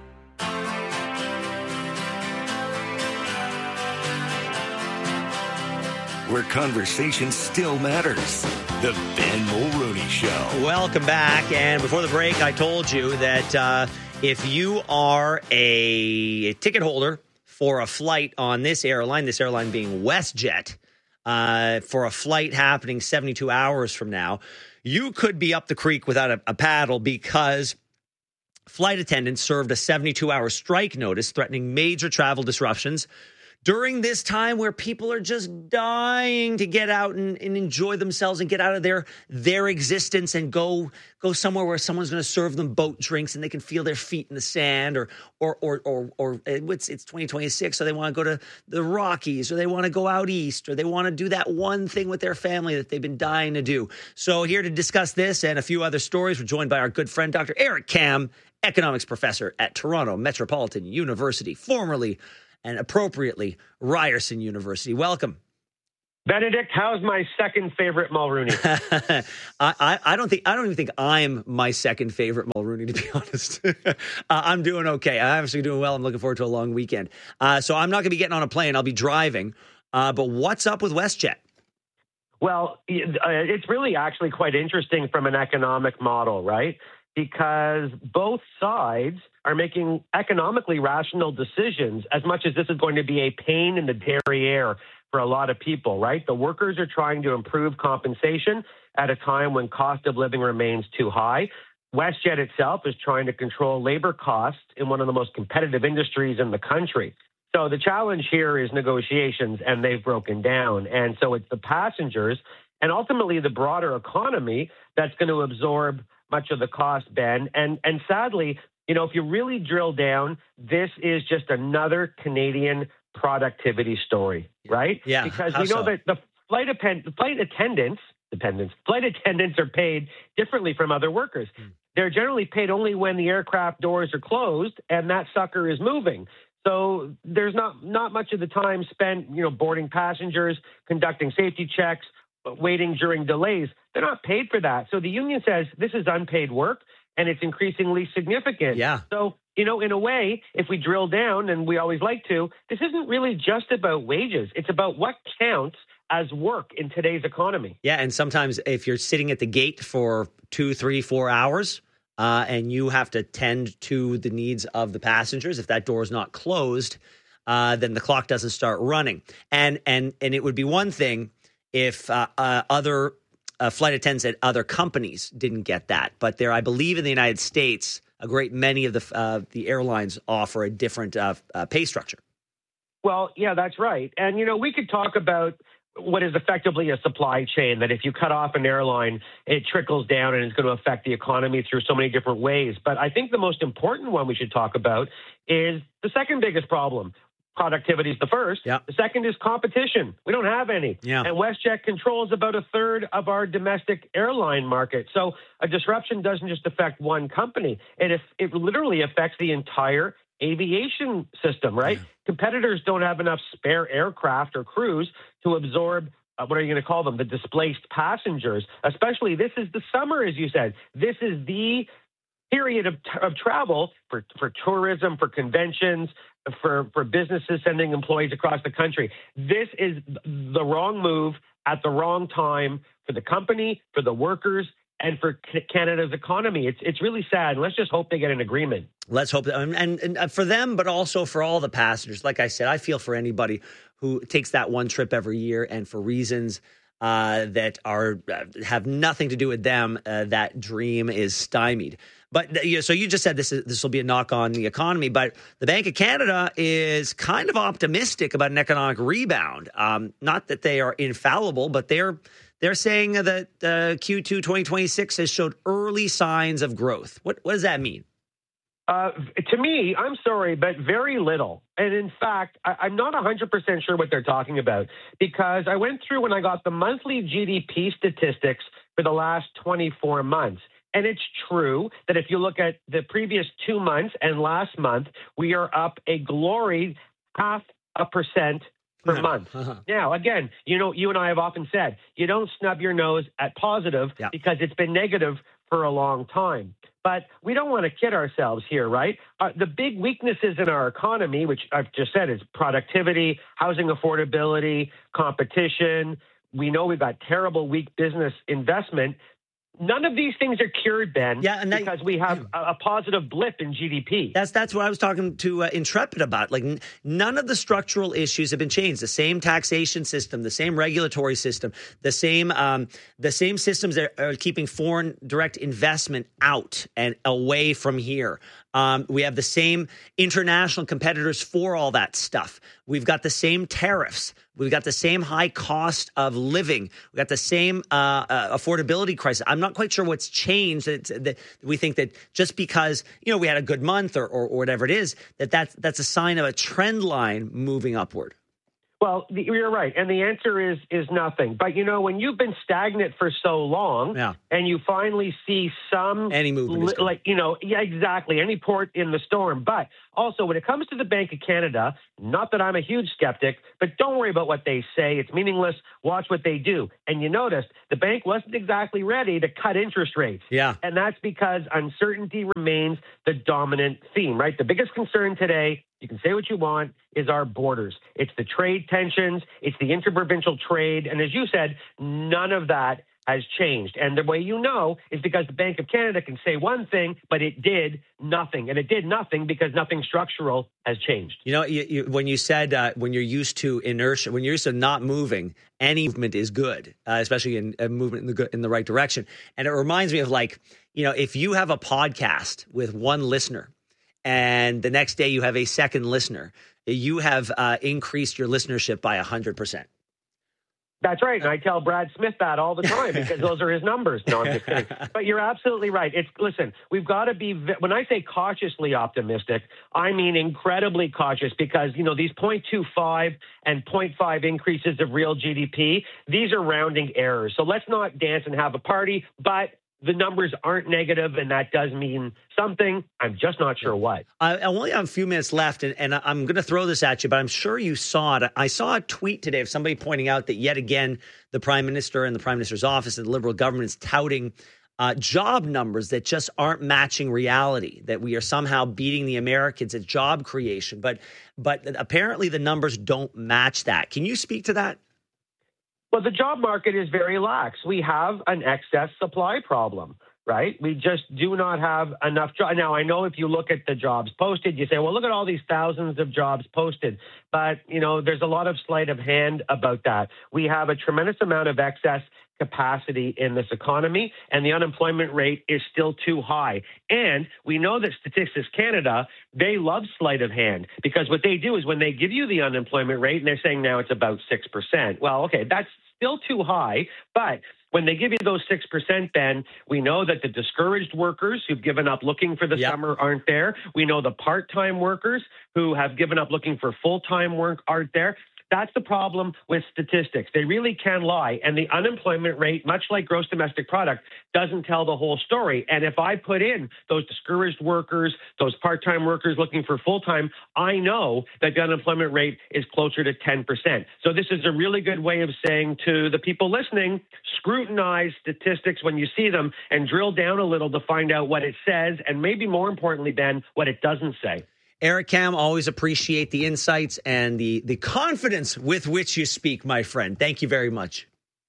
Where conversation still matters. The Ben Mulroney Show. Welcome back. And before the break, I told you that uh, if you are a ticket holder for a flight on this airline, this airline being WestJet, uh, for a flight happening seventy-two hours from now, you could be up the creek without a, a paddle because flight attendants served a seventy-two hour strike notice threatening major travel disruptions during this time where people are just dying to get out and, and enjoy themselves and get out of their their existence and go go somewhere where someone's going to serve them boat drinks and they can feel their feet in the sand, or or or or, or it's it's twenty twenty-six, so they want to go to the Rockies, or they want to go out east, or they want to do that one thing with their family that they've been dying to do. So here to discuss this and a few other stories, we're joined by our good friend Doctor Eric Kam, economics professor at Toronto Metropolitan University, formerly and appropriately Ryerson University. Welcome. Benedict, how's my second favorite Mulrooney? I, I, I don't think I don't even think I'm my second favorite Mulrooney, to be honest. uh, I'm doing okay. I'm actually doing well. I'm looking forward to a long weekend. Uh, so I'm not going to be getting on a plane. I'll be driving. Uh, but what's up with WestJet? Well, it's really actually quite interesting from an economic model, right? Because both sides are making economically rational decisions, as much as this is going to be a pain in the derriere for a lot of people, right? The workers are trying to improve compensation at a time when cost of living remains too high. WestJet itself is trying to control labor costs in one of the most competitive industries in the country. So the challenge here is negotiations, and they've broken down. And so it's the passengers and ultimately the broader economy that's going to absorb much of the cost, Ben. And and sadly, you know, if you really drill down, this is just another Canadian productivity story, right? Yeah. Because How we know so? that the flight append- flight attendants, dependents, flight attendants are paid differently from other workers. Mm. They're generally paid only when the aircraft doors are closed and that sucker is moving. So there's not not much of the time spent, you know, boarding passengers, conducting safety checks, waiting during delays. They're not paid for that. So the union says this is unpaid work, and it's increasingly significant. Yeah. So, you know, in a way, if we drill down, and we always like to, this isn't really just about wages. It's about what counts as work in today's economy. Yeah, and sometimes if you're sitting at the gate for two, three, four hours, uh, and you have to tend to the needs of the passengers, if that door is not closed, uh, then the clock doesn't start running. And and and it would be one thing if uh, uh, other uh, flight attendants at other companies didn't get that. But there, I believe in the United States, a great many of the uh, the airlines offer a different uh, uh, pay structure. Well, yeah, that's right. And, you know, we could talk about what is effectively a supply chain, that if you cut off an airline, it trickles down and it's going to affect the economy through so many different ways. But I think the most important one we should talk about is the second biggest problem. Productivity is the first. Yeah. The second is competition. We don't have any. Yeah. And WestJet controls about a third of our domestic airline market. So a disruption doesn't just affect one company. It, it literally affects the entire aviation system, right? Yeah. Competitors don't have enough spare aircraft or crews to absorb, uh, what are you going to call them, the displaced passengers. Especially, this is the summer, as you said. This is the period of, of travel for, for tourism, for conventions, for, for businesses sending employees across the country. This is the wrong move at the wrong time for the company, for the workers, and for Canada's economy. It's it's really sad. Let's just hope they get an agreement. Let's hope that, and, and for them, but also for all the passengers. Like I said, I feel for anybody who takes that one trip every year, and for reasons uh, that are uh, have nothing to do with them, uh, that dream is stymied. But you know, so you just said this is, this will be a knock on the economy, but the Bank of Canada is kind of optimistic about an economic rebound. Um, not that they are infallible, but they're they're saying that uh, Q two twenty twenty-six has showed early signs of growth. What what does that mean? Uh, to me, I'm sorry, but very little. And in fact, I, I'm not one hundred percent sure what they're talking about, because I went through when I got the monthly G D P statistics for the last twenty-four months. And it's true that if you look at the previous two months and last month, we are up a glory half a percent per month. Uh-huh. Now, again, you know, you and I have often said, you don't snub your nose at positive yeah. because it's been negative for a long time. But we don't want to kid ourselves here, right? Uh, the big weaknesses in our economy, which I've just said, is productivity, housing affordability, competition. We know we've got terrible, weak business investment. None of these things are cured, Ben, yeah, and that, because we have a, a positive blip in G D P. That's that's what I was talking to uh, Intrepid about. Like, n- none of the structural issues have been changed. The same taxation system, the same regulatory system, the same um, the same systems that are keeping foreign direct investment out and away from here. Um, we have the same international competitors for all that stuff. We've got the same tariffs. We've got the same high cost of living. We've got the same uh, uh, affordability crisis. I'm not quite sure what's changed. It's, that we think that just because, you know, we had a good month or, or, or whatever it is, that that's, that's a sign of a trend line moving upward. Well, you're right. And the answer is is nothing. But, you know, when you've been stagnant for so long yeah. and you finally see some any movement, li- like, you know, yeah, exactly, any port in the storm. But also when it comes to the Bank of Canada, not that I'm a huge skeptic, but don't worry about what they say. It's meaningless. Watch what they do. And you noticed the bank wasn't exactly ready to cut interest rates. Yeah. And that's because uncertainty remains the dominant theme, right? The biggest concern today, you can say what you want, is our borders. It's the trade tensions. It's the interprovincial trade. And as you said, none of that has changed. And the way you know is because the Bank of Canada can say one thing, but it did nothing. And it did nothing because nothing structural has changed. You know, you, you, when you said uh, when you're used to inertia, when you're used to not moving, any movement is good, uh, especially in a movement in the good, in the right direction. And it reminds me of, like, you know, if you have a podcast with one listener and the next day you have a second listener, you have uh, increased your listenership by one hundred percent. That's right. And I tell Brad Smith that all the time because those are his numbers. No, I'm just kidding. But you're absolutely right. It's listen, we've got to be, when I say cautiously optimistic, I mean incredibly cautious because, you know, these zero point two five and zero point five increases of real G D P, these are rounding errors. So let's not dance and have a party, but the numbers aren't negative, and that does mean something. I'm just not sure what. I, I only have a few minutes left, and, and I'm going to throw this at you, but I'm sure you saw it. I saw a tweet today of somebody pointing out that yet again, the Prime Minister and the Prime Minister's office and the Liberal government is touting uh, job numbers that just aren't matching reality, that we are somehow beating the Americans at job creation. But, but apparently the numbers don't match that. Can you speak to that? Well, the job market is very lax. We have an excess supply problem, right? We just do not have enough jobs. Now, I know if you look at the jobs posted, you say, well, look at all these thousands of jobs posted. But, you know, there's a lot of sleight of hand about that. We have a tremendous amount of excess capacity in this economy, and the unemployment rate is still too high. And we know that Statistics Canada, they love sleight of hand because what they do is when they give you the unemployment rate and they're saying now it's about six percent. Well, okay, that's still too high, but when they give you those six percent, Ben, we know that the discouraged workers who've given up looking for the yep. summer aren't there. We know the part-time workers who have given up looking for full-time work aren't there. That's the problem with statistics. They really can lie. And the unemployment rate, much like gross domestic product, doesn't tell the whole story. And if I put in those discouraged workers, those part-time workers looking for full-time, I know that the unemployment rate is closer to ten percent. So this is a really good way of saying to the people listening, scrutinize statistics when you see them and drill down a little to find out what it says. And maybe more importantly, Ben, what it doesn't say. Eric Kam, always appreciate the insights and the, the confidence with which you speak, my friend. Thank you very much.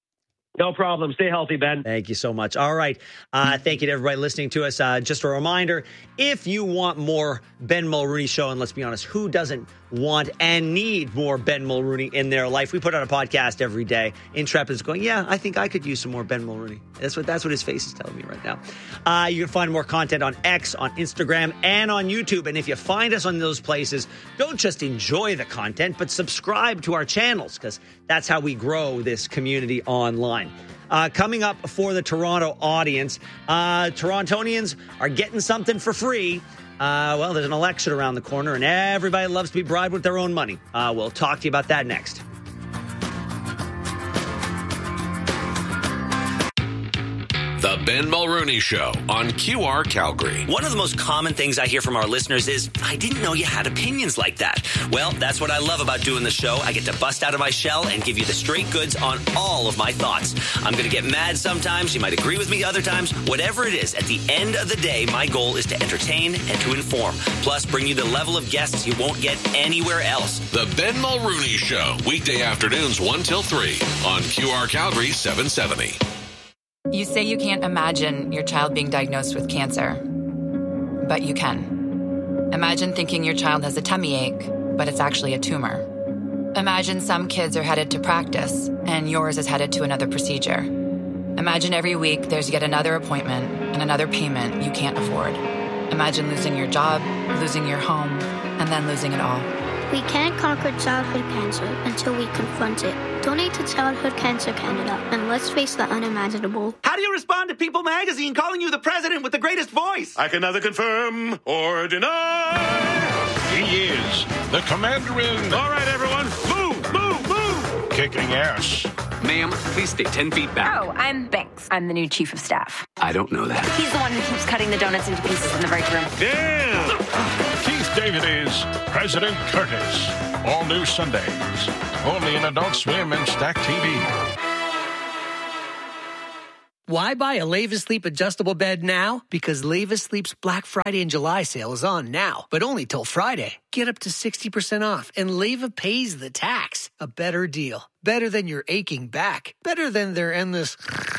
No problem. Stay healthy, Ben. Thank you so much. All right. Uh, thank you to everybody listening to us. Uh, just a reminder, if you want more Ben Mulrooney Show, and let's be honest, who doesn't want and need more Ben Mulrooney in their life? We put out a podcast every day. Intrepid is going, yeah, I think I could use some more Ben Mulrooney. That's what that's what his face is telling me right now. Uh, you can find more content on X, on Instagram, and on YouTube. And if you find us on those places, don't just enjoy the content, but subscribe to our channels, because that's how we grow this community online. Uh, coming up for the Toronto audience, uh, Torontonians are getting something for free. Uh, well, there's an election around the corner, and everybody loves to be bribed with their own money. Uh, we'll talk to you about that next. The Ben Mulrooney Show on Q R Calgary. One of the most common things I hear from our listeners is, I didn't know you had opinions like that. Well, that's what I love about doing the show. I get to bust out of my shell and give you the straight goods on all of my thoughts. I'm going to get mad sometimes. You might agree with me other times. Whatever it is, at the end of the day, my goal is to entertain and to inform. Plus, bring you the level of guests you won't get anywhere else. The Ben Mulrooney Show, weekday afternoons one till three on Q R Calgary seven seventy. You say you can't imagine your child being diagnosed with cancer, but you can. Imagine thinking your child has a tummy ache, but it's actually a tumor. Imagine some kids are headed to practice, and yours is headed to another procedure. Imagine every week there's yet another appointment and another payment you can't afford. Imagine losing your job, losing your home, and then losing it all. We can't conquer childhood cancer until we confront it. Donate to Childhood Cancer Canada, and let's face the unimaginable. How do you respond to People magazine calling you the president with the greatest voice? I can neither confirm or deny. He is the commander-in. All right, everyone, move, move, move. Kicking ass. Ma'am, please stay ten feet back. Oh, I'm Banks. I'm the new chief of staff. I don't know that. He's the one who keeps cutting the donuts into pieces in the break room. Damn! Keith David is President Curtis. All new Sundays. Only in Adult Swim and Stack T V. Why buy a Leva Sleep adjustable bed now? Because Leva Sleep's Black Friday and July sale is on now, but only till Friday. Get up to sixty percent off, and Leva pays the tax. A better deal. Better than your aching back. Better than their endless...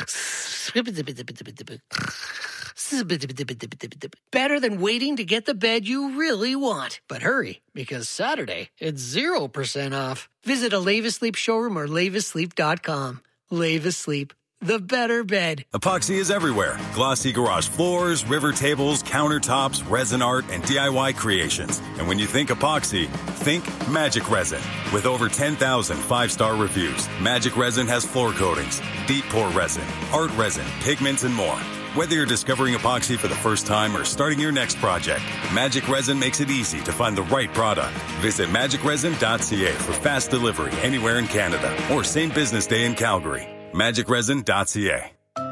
Better than waiting to get the bed you really want. But hurry, because Saturday, it's zero percent off. Visit a Leva Sleep showroom or leva sleep dot com. Leva Sleep. The better bed. Epoxy is everywhere. Glossy garage floors, river tables, countertops, resin art, and D I Y creations. And when you think epoxy, think Magic Resin. With over ten thousand five-star reviews, Magic Resin has floor coatings, deep pour resin, art resin, pigments, and more. Whether you're discovering epoxy for the first time or starting your next project, Magic Resin makes it easy to find the right product. Visit magic resin dot c a for fast delivery anywhere in Canada or same business day in Calgary. magic resin dot c a.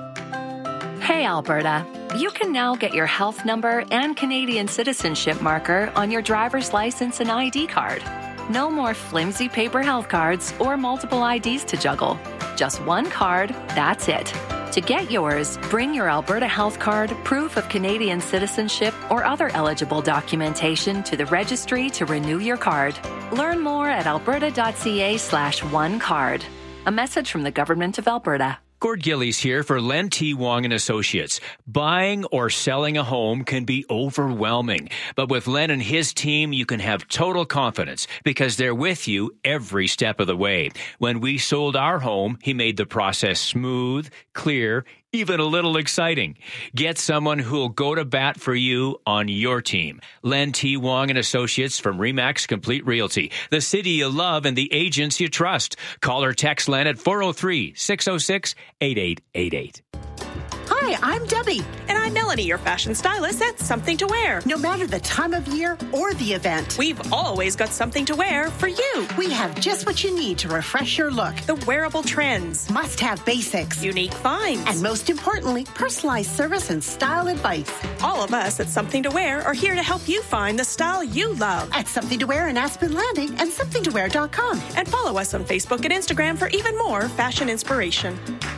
Hey, Alberta. You can now get your health number and Canadian citizenship marker on your driver's license and I D card. No more flimsy paper health cards or multiple I Ds to juggle. Just one card, that's it. To get yours, bring your Alberta Health Card, proof of Canadian citizenship, or other eligible documentation to the registry to renew your card. Learn more at alberta dot c a slash one card. A message from the Government of Alberta. Gord Gillies here for Len T. Wong and Associates. Buying or selling a home can be overwhelming, but with Len and his team, you can have total confidence because they're with you every step of the way. When we sold our home, he made the process smooth, clear, even a little exciting. Get someone who'll go to bat for you on your team. Len T. Wong and Associates from Remax Complete Realty, the city you love and the agents you trust. Call or text Len at four oh three, six oh six, eight eight eight eight. Hi, I'm Debbie. And I'm Melanie, your fashion stylist at Something to Wear. No matter the time of year or the event, we've always got something to wear for you. We have just what you need to refresh your look. The wearable trends. Must-have basics. Unique finds. And most importantly, personalized service and style advice. All of us at Something to Wear are here to help you find the style you love. At Something to Wear in Aspen Landing and something to wear dot com. And follow us on Facebook and Instagram for even more fashion inspiration.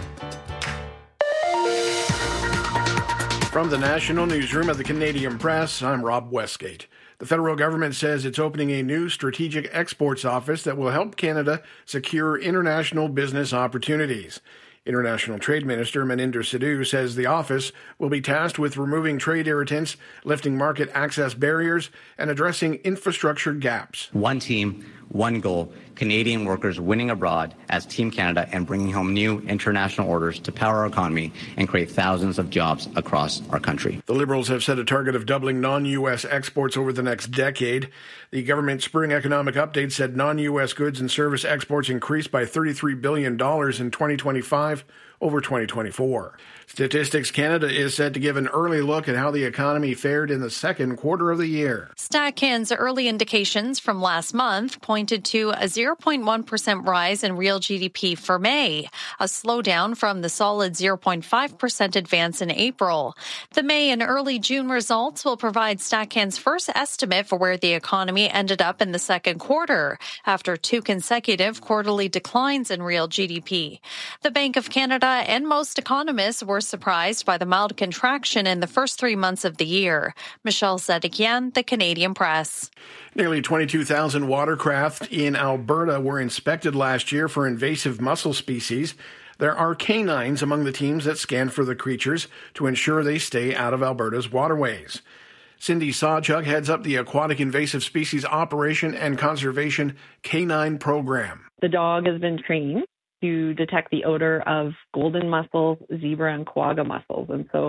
From the National Newsroom of the Canadian Press, I'm Rob Westgate. The federal government says it's opening a new strategic exports office that will help Canada secure international business opportunities. International Trade Minister Maninder Sidhu says the office will be tasked with removing trade irritants, lifting market access barriers, and addressing infrastructure gaps. One team, one goal, Canadian workers winning abroad as Team Canada and bringing home new international orders to power our economy and create thousands of jobs across our country. The Liberals have set a target of doubling non-U S exports over the next decade. The government spring economic update said non-U S goods and service exports increased by thirty-three billion dollars in twenty twenty-five over twenty twenty-four. Statistics Canada is set to give an early look at how the economy fared in the second quarter of the year. StatCan's early indications from last month pointed to a zero point one percent rise in real G D P for May, a slowdown from the solid zero point five percent advance in April. The May and early June results will provide StatCan's first estimate for where the economy ended up in the second quarter, after two consecutive quarterly declines in real G D P. The Bank of Canada and most economists were surprised by the mild contraction in the first three months of the year. Michelle Zedekian, The Canadian Press. Nearly twenty-two thousand watercraft in Alberta were inspected last year for invasive mussel species. There are canines among the teams that scan for the creatures to ensure they stay out of Alberta's waterways. Cindy Sawchuk heads up the Aquatic Invasive Species Operation and Conservation Canine Program. The dog has been trained to detect the odor of golden mussels, zebra and quagga mussels. And so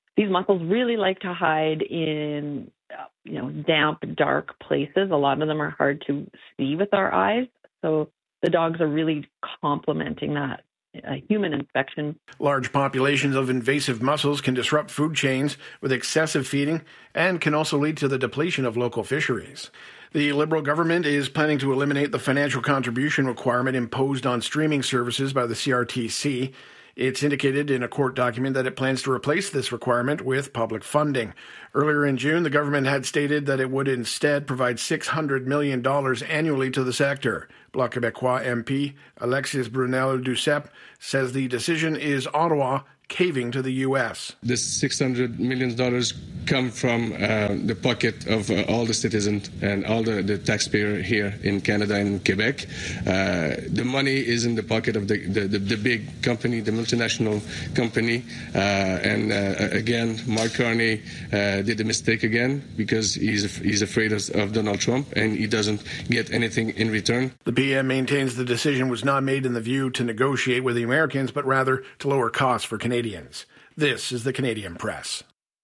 These mussels really like to hide in, you know, damp, dark places. A lot of them are hard to see with our eyes. So the dogs are really complementing that uh, human inspection. Large populations of invasive mussels can disrupt food chains with excessive feeding and can also lead to the depletion of local fisheries. The Liberal government is planning to eliminate the financial contribution requirement imposed on streaming services by the C R T C. It's indicated in a court document that it plans to replace this requirement with public funding. Earlier in June, the government had stated that it would instead provide six hundred million dollars annually to the sector. Bloc Québécois M P Alexis Brunel-Duceppe says the decision is Ottawa caving to the U S. This six hundred million dollars come from uh, the pocket of uh, all the citizens and all the, the taxpayer here in Canada and Quebec. Uh, the money is in the pocket of the, the, the, the big company, the multinational company. Uh, and uh, again, Mark Carney uh, did a mistake again because he's he's afraid of, of Donald Trump and he doesn't get anything in return. The P M maintains the decision was not made in the view to negotiate with the Americans, but rather to lower costs for Canadians. This is the Canadian Press.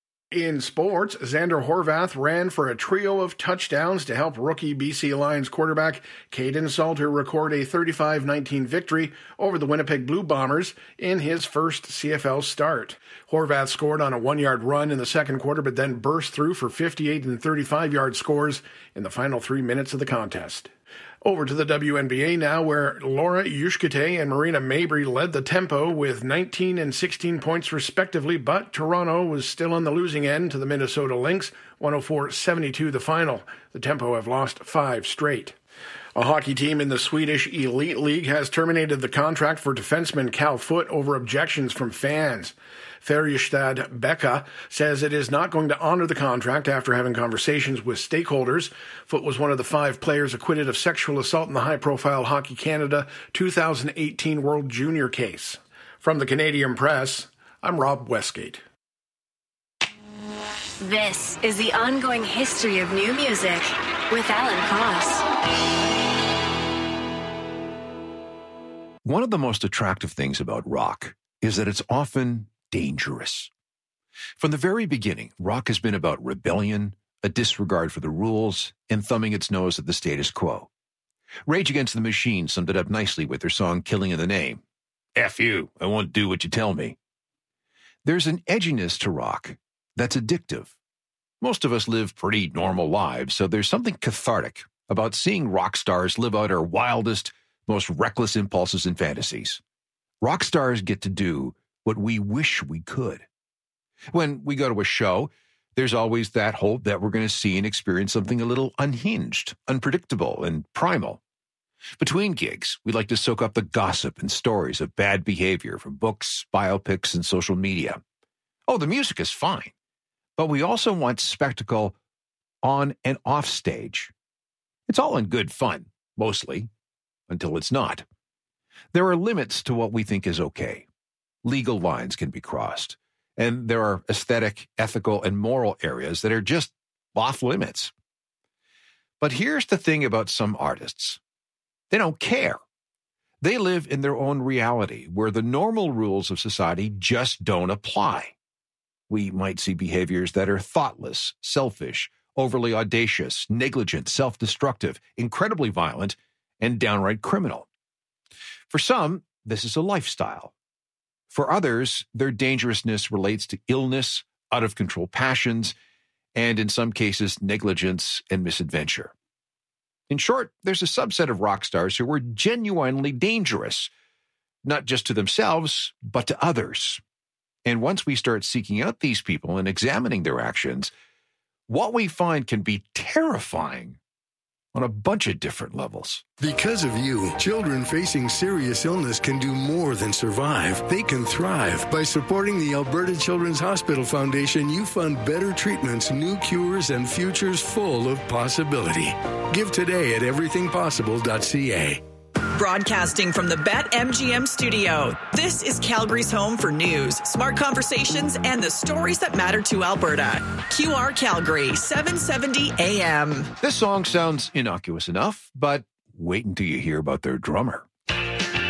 In sports, Xander Horvath ran for a trio of touchdowns to help rookie B C Lions quarterback Caden Salter record a thirty-five nineteen victory over the Winnipeg Blue Bombers in his first C F L start. Horvath scored on a one-yard run in the second quarter, but then burst through for fifty-eight and thirty-five-yard scores in the final three minutes of the contest. Over to the W N B A now, where Laura Yushkate and Marina Mabrey led the tempo with nineteen and sixteen points respectively, but Toronto was still on the losing end to the Minnesota Lynx, one oh four seventy-two the final. The tempo have lost five straight. A hockey team in the Swedish Elite League has terminated the contract for defenseman Cal Foote over objections from fans. Färjestad Becka says it is not going to honor the contract after having conversations with stakeholders. Foote was one of the five players acquitted of sexual assault in the high-profile Hockey Canada two thousand eighteen World Junior case. From the Canadian Press, I'm Rob Westgate. This is the ongoing history of new music with Alan Koss. One of the most attractive things about rock is that it's often dangerous. From the very beginning, rock has been about rebellion, a disregard for the rules, and thumbing its nose at the status quo. Rage Against the Machine summed it up nicely with their song Killing in the Name. F you, I won't do what you tell me. There's an edginess to rock that's addictive. Most of us live pretty normal lives, so there's something cathartic about seeing rock stars live out our wildest, most reckless impulses and fantasies. Rock stars get to do what we wish we could. When we go to a show, there's always that hope that we're going to see and experience something a little unhinged, unpredictable, and primal. Between gigs, we like to soak up the gossip and stories of bad behavior from books, biopics, and social media. Oh, the music is fine, but we also want spectacle on and off stage. It's all in good fun, mostly, until it's not. There are limits to what we think is okay. Legal lines can be crossed, and there are aesthetic, ethical, and moral areas that are just off limits. But here's the thing about some artists. They don't care. They live in their own reality where the normal rules of society just don't apply. We might see behaviors that are thoughtless, selfish, overly audacious, negligent, self-destructive, incredibly violent, and downright criminal. For some, this is a lifestyle. For others, their dangerousness relates to illness, out-of-control passions, and in some cases, negligence and misadventure. In short, there's a subset of rock stars who are genuinely dangerous, not just to themselves, but to others. And once we start seeking out these people and examining their actions, what we find can be terrifying on a bunch of different levels. Because of you, children facing serious illness can do more than survive. They can thrive. By supporting the Alberta Children's Hospital Foundation, you fund better treatments, new cures, and futures full of possibility. Give today at everything possible dot c a. Broadcasting from the BetMGM studio, this is Calgary's home for news, smart conversations, and the stories that matter to Alberta. Q R Calgary, seven seventy A M. This song sounds innocuous enough, but wait until you hear about their drummer.